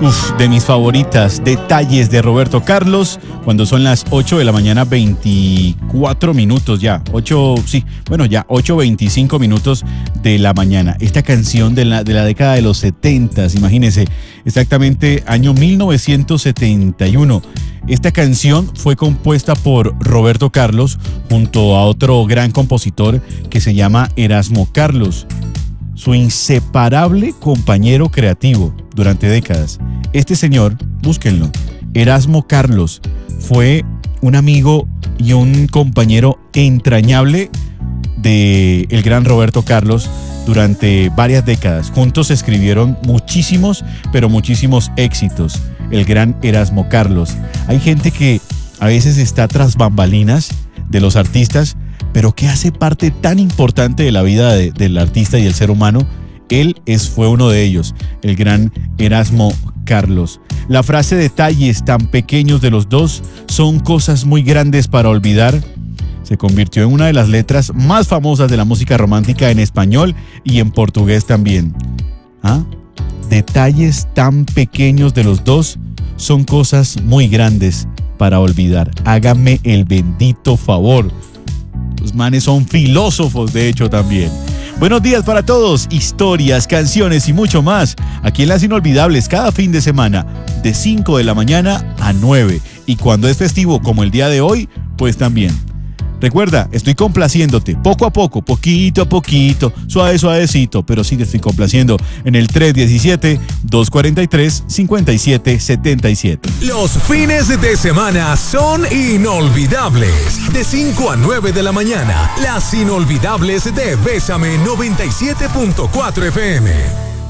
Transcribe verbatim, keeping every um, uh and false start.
Uf, de mis favoritas, Detalles de Roberto Carlos, cuando son las ocho de la mañana, veinticuatro minutos ya, ocho, sí, bueno ya, ocho veinticinco minutos de la mañana. Esta canción de la, de la década de los setentas, imagínense, exactamente año mil novecientos setenta y uno. Esta canción fue compuesta por Roberto Carlos junto a otro gran compositor que se llama Erasmo Carlos, su inseparable compañero creativo durante décadas. Este señor, búsquenlo, Erasmo Carlos, fue un amigo y un compañero entrañable de el gran Roberto Carlos durante varias décadas. Juntos escribieron muchísimos, pero muchísimos éxitos. El gran Erasmo Carlos. Hay gente que a veces está tras bambalinas de los artistas, pero que hace parte tan importante de la vida de, del artista y del ser humano. Él es, fue uno de ellos, el gran Erasmo Carlos. La frase "detalles tan pequeños de los dos son cosas muy grandes para olvidar" se convirtió en una de las letras más famosas de la música romántica en español y en portugués también. ¿Ah? Detalles tan pequeños de los dos son cosas muy grandes para olvidar. Hágame el bendito favor. Los manes son filósofos, de hecho, también. Buenos días para todos. Historias, canciones y mucho más. Aquí en Las Inolvidables, cada fin de semana, de cinco de la mañana a nueve. Y cuando es festivo, como el día de hoy, pues también. Recuerda, estoy complaciéndote poco a poco, poquito a poquito, suave, suavecito, pero sí te estoy complaciendo en el tres uno siete, dos cuatro tres, cinco siete siete siete. Los fines de semana son inolvidables. De cinco a nueve de la mañana, Las Inolvidables de Bésame noventa y siete punto cuatro F M.